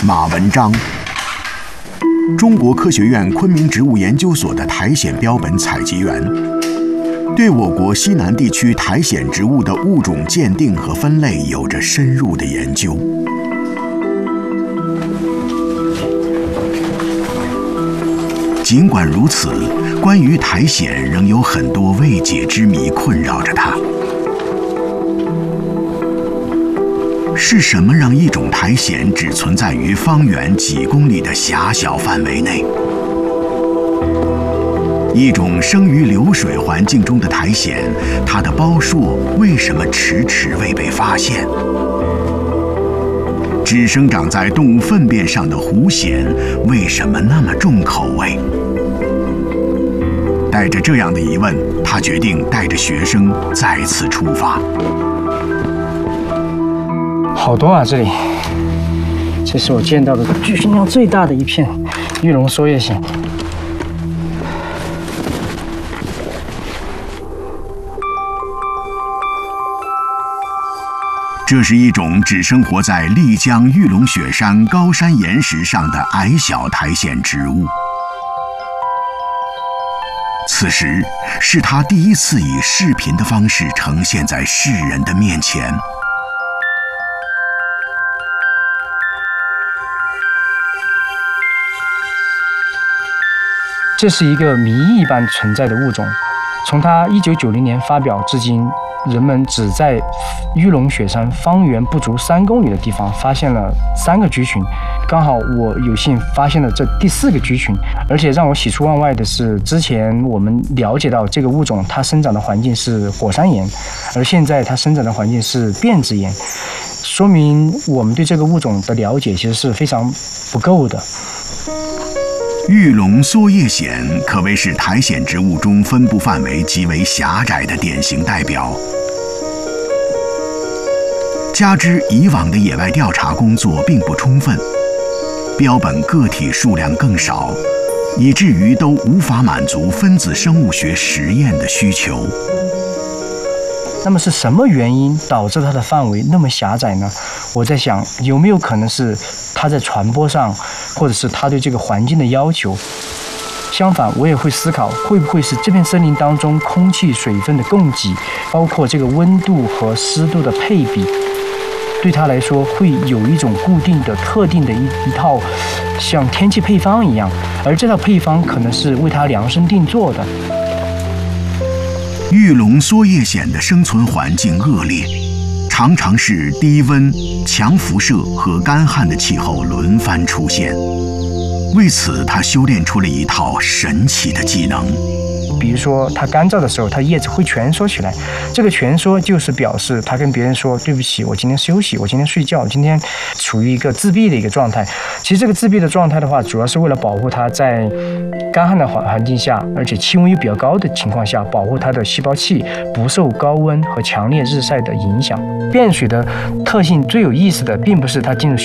马文章，中国科学院昆明植物研究所的苔藓标本采集员，对我国西南地区苔藓植物的物种鉴定和分类有着深入的研究。尽管如此，关于苔藓仍有很多未解之谜困扰着它。是什么让一种苔藓只存在于方圆几公里的狭小范围内？一种生于流水环境中的苔藓，它的胞硕为什么迟迟未被发现？只生长在动物粪便上的狐藓，为什么那么重口味？带着这样的疑问，他决定带着学生再次出发。 好多啊，这里，这是我见到的巨型量最大的一片玉龙梭叶藓。 这是一种只生活在丽江玉龙雪山高山岩石上的矮小苔藓植物。此时是他第一次以视频的方式呈现在世人的面前。 这是一个谜一般存在的物种，从它1990年发表至今，人们只在玉龙雪山方圆不足3公里的地方发现了3个居群，刚好我有幸发现了这第4个居群，而且让我喜出望外的是，之前我们了解到这个物种它生长的环境是火山岩，而现在它生长的环境是变质岩，说明我们对这个物种的了解其实是非常不够的。 玉龙梭叶藓可谓是苔藓植物中分布范围极为狭窄的典型代表。加之以往的野外调查工作并不充分，标本个体数量更少，以至于都无法满足分子生物学实验的需求。 那么是什么原因导致它的范围那么狭窄呢？我在想，有没有可能是它在传播上，或者是它对这个环境的要求？相反，我也会思考，会不会是这片森林当中空气、水分的供给，包括这个温度和湿度的配比，对它来说会有一种固定的、特定的一套像天气配方一样，而这套配方可能是为它量身定做的。 玉龙梭叶藓的生存环境恶劣，常常是低温、强辐射和干旱的气候轮番出现。为此，他修炼出了一套神奇的技能。 比如说，它干燥的时候，它叶子会蜷缩起来。这个蜷缩就是表示它跟别人说：“对不起，我今天休息，我今天睡觉，今天处于一个自闭的一个状态。”其实这个自闭的状态的话，主要是为了保护它在干旱的环境下，而且气温又比较高的情况下，保护它的细胞器不受高温和强烈日晒的影响。变水的特性最有意思的，并不是它进入